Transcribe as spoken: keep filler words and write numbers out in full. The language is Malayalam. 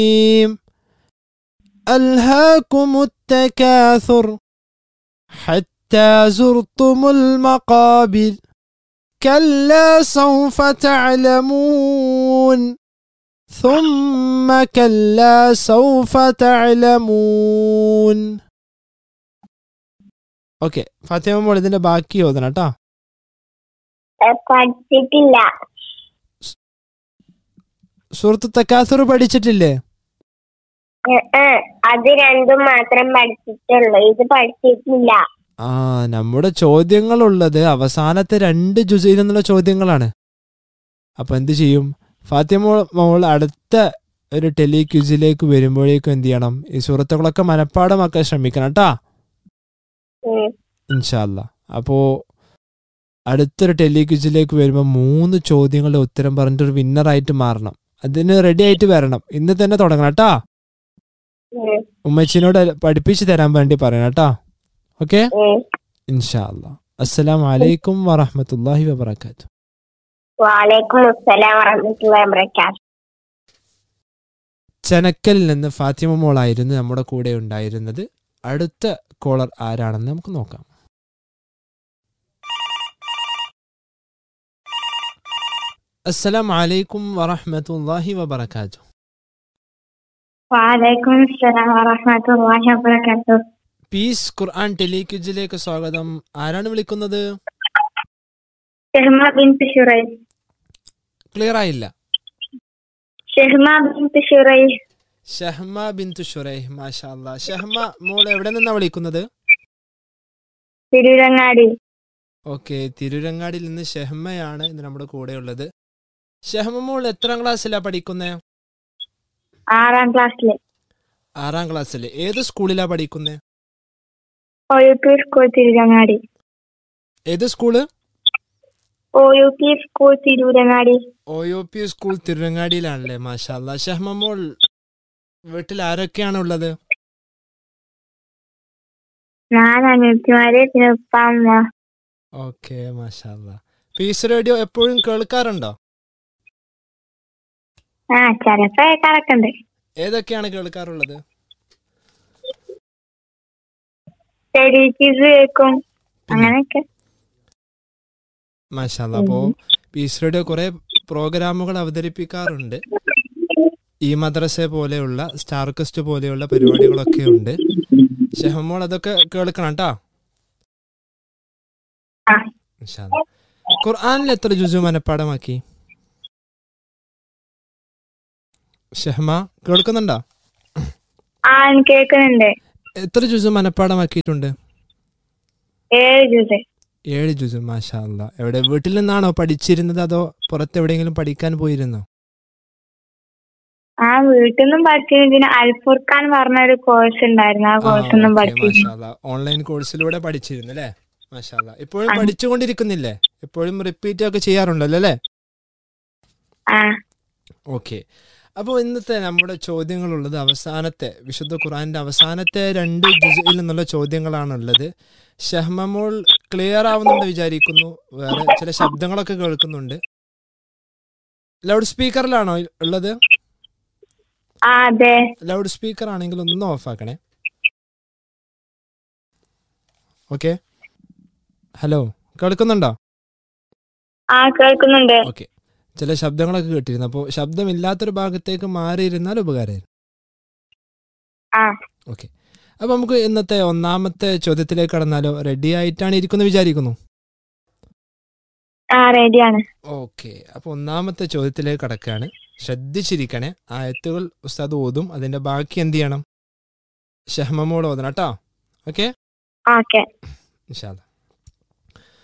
ألهاكم التكاثر حتى زرتم المقابر كلا سوف تعلمون ثم كلا سوف تعلمون. ഓക്കെ, ഫാത്തിമ മോൾ ഇതിന്റെ ബാക്കി ഓതണം കേട്ടോ. പഠിച്ചിട്ടില്ല. സൂറത്ത് തകാസുർ പഠിച്ചിട്ടില്ലേ? അത് രണ്ടും മാത്രം പഠിച്ചിട്ടുള്ളൂ, ഇത് പഠിച്ചിട്ടില്ല. ആ, നമ്മുടെ ചോദ്യങ്ങളുള്ളത് അവസാനത്തെ രണ്ട് ജുസയിൽ നിന്നുള്ള ചോദ്യങ്ങളാണ്. അപ്പൊ എന്ത് ചെയ്യും? ഫാത്തിമ മോൾ അടുത്ത ഒരു ടെലി ക്യൂസിലേക്ക് വരുമ്പോഴേക്കും എന്ത് ചെയ്യണം? ഈ സൂറത്തുകളൊക്കെ മനഃപ്പാടമാക്കാൻ ശ്രമിക്കണം കേട്ടാ, ഇൻഷാ അല്ലാ. അപ്പോ അടുത്തൊരു ടെലി ക്യൂസിലേക്ക് വരുമ്പോൾ മൂന്ന് ചോദ്യങ്ങളുടെ ഉത്തരം പറഞ്ഞിട്ടൊരു വിന്നറായിട്ട് മാറണം. അതിന് റെഡി ആയിട്ട് വരണം. ഇന്ന് തന്നെ തുടങ്ങണം കേട്ടാ. ഉമ്മച്ചിനോട് പഠിപ്പിച്ചു തരാൻ വേണ്ടി പറയണം കേട്ടാ. ഓക്കെ, ഇൻഷാ അല്ലാ. അസ്സലാമു അലൈക്കും വറഹ്മത്തുള്ളാഹി വബറകാതുഹു. വഅലൈക്കും അസ്സലാം വറഹ്മത്തുള്ളാഹി വബറകാതുഹു. ചനക്കലിൽ നിന്ന് ഫാത്തിമ മോളായിരുന്നു നമ്മുടെ കൂടെ ഉണ്ടായിരുന്നത്. അടുത്ത കോളർ ആരാണെന്ന് നമുക്ക് നോക്കാം. അസ്സലാമു അലൈക്കും വറഹ്മത്തുള്ളാഹി വബറകാതുഹു. വഅലൈക്കും അസ്സലാം വറഹ്മത്തുള്ളാഹി വബറകാതുഹു. പീസ് ഖുർആൻ ടെലിക്വിസിലേക്ക് സ്വാഗതം. ആരാണ് വിളിക്കുന്നത്? ഷഹ്മ ബിൻത് ശുറൈഹ്. ക്ലിയർ ആയില്ല. ഷഹ്മ ബിൻത് ശുറൈഹ്. ഷഹ്മ ബിൻത് ശുറൈഹ്, മാഷാ അല്ലാ. ഷഹ്മ മോൾ എവിടെ നിന്നാണ് വിളിക്കുന്നത്? തിരൂരങ്ങാടി. ഓക്കെ, തിരൂരങ്ങാടിയിൽ നിന്ന് ഷഹ്മയാണ് ഇന്ന് നമ്മുടെ കൂടെ ഉള്ളത്. ഷഹ്മ മോൾ എത്രാം ക്ലാസ്സിലാണ് പഠിക്കുന്നത്? ആറാം ക്ലാസ്സില്. ആറാം ക്ലാസ്സിൽ. ഏത് സ്കൂളിലാണ് പഠിക്കുന്നത്? O U P school Tirurangadi. ഏത് school? O U P school Tirurangadi. O U P school തിരൂരങ്ങാടിയിലാണല്ലേ, മാഷാ അല്ലാ. ഷഹ്മ മോൾ വീട്ടിൽ ആരൊക്കെയാണ് ഉള്ളത്? ഞാൻ, അനിയത്തിമാര്, പിന്നെ ഉപ്പ അമ്മ. ഓക്കെ, മാഷാ അല്ലാ. പീസ് റേഡിയോ എപ്പോഴും കേൾക്കാറുണ്ടോ? ആ, ചിലപ്പോ കേൾക്കാറൊക്കെയുണ്ട്. ഏതൊക്കെയാണ് കേൾക്കാറുള്ളത്? കേൾക്കും, അങ്ങനെയൊക്കെ. മാഷാ അല്ലാ. അപ്പോ പീസ് റേഡിയോ കുറെ പ്രോഗ്രാമുകൾ അവതരിപ്പിക്കാറുണ്ട്. ഈ മദ്രസ പോലെയുള്ള, സ്റ്റാർ ക്വസ്റ്റ് പോലെയുള്ള പരിപാടികളൊക്കെ ഉണ്ട്. ഷഹ്മോൾ അതൊക്കെ കേൾക്കണം കേട്ടോ. ഖുർആനിൽ എത്ര ജുസു മനഃപ്പാടമാക്കി? ഷഹ്മ കേൾക്കുന്നുണ്ടോ? കേൾക്കുന്നുണ്ട്. എത്ര ജുസു മനഃപ്പാടമാക്കിയിട്ടുണ്ട്? ഏഴ് ജുസ്. ഏഴ് ജുസു, മാഷാ അല്ലാ. എവിടെ, വീട്ടിൽ നിന്നാണോ പഠിച്ചിരുന്നത് അതോ പുറത്തെവിടെയെങ്കിലും പഠിക്കാൻ പോയിരുന്നോ? ആ, വീട്ടിൽ നിന്നും പഠിച്ചിരുന്നു. അൽഫുർഖാൻ പറഞ്ഞ ഒരു കോഴ്സ് ഉണ്ടായിരുന്നു, ആ കോഴ്സ് ഒന്നും പഠിച്ചിരുന്നു. ഓൺലൈൻ കോഴ്സിലൂടെ പഠിച്ചിരുന്നു അല്ലേ? മാഷാ അല്ലാ. ഇപ്പോഴും പഠിച്ചുകൊണ്ടിരിക്കുന്നില്ലേ? എപ്പോഴും റിപ്പീറ്റ് ഒക്കെ ചെയ്യാറുണ്ടല്ലോ അല്ലേ? ഓക്കെ. അപ്പോൾ ഇന്നത്തെ നമ്മുടെ ചോദ്യങ്ങളുള്ളത് അവസാനത്തെ, വിശുദ്ധ ഖുർആന്റെ അവസാനത്തെ രണ്ട് ജുസ്ഇൽ നിന്നുള്ള ചോദ്യങ്ങളാണുള്ളത്. ഷഹ്മ മോൾ ക്ലിയർ ആവുന്നുണ്ട് വിചാരിക്കുന്നു. വേറെ ചില ശബ്ദങ്ങളൊക്കെ കേൾക്കുന്നുണ്ട്. ലൗഡ് സ്പീക്കറിലാണോ ഉള്ളത്? ലൗഡ് സ്പീക്കർ ആണെങ്കിൽ ഒന്ന് ഓഫ് ആക്കണേ. ഓക്കെ, ഹലോ, കേൾക്കുന്നുണ്ടോ? കേൾക്കുന്നുണ്ട്. ഓക്കെ, ചില ശബ്ദങ്ങളൊക്കെ കേട്ടിരുന്നു. അപ്പോൾ ശബ്ദമില്ലാത്തൊരു ഭാഗത്തേക്ക് മാറിയിരുന്നാൽ ഉപകാരമായിരുന്നു. ഓക്കെ, അപ്പൊ നമുക്ക് ഇന്നത്തെ ഒന്നാമത്തെ ചോദ്യത്തിലേക്ക് കടന്നാലോ? റെഡി ആയിട്ടാണ് ഇരിക്കുന്നത് വിചാരിക്കുന്നു. ഓക്കെ, അപ്പൊ ഒന്നാമത്തെ ചോദ്യത്തിലേക്ക് കടക്കുകയാണ്. ശ്രദ്ധിച്ചിരിക്കണേ. ആയത്തുകൾ ഉസ്താദ് ഓതും, അതിന്റെ ബാക്കി എന്ത് ചെയ്യണം? ഷഹ്മ മോൾ ഓതണം കേട്ടോ. ഓക്കെ, ഇൻഷാ അല്ലാ.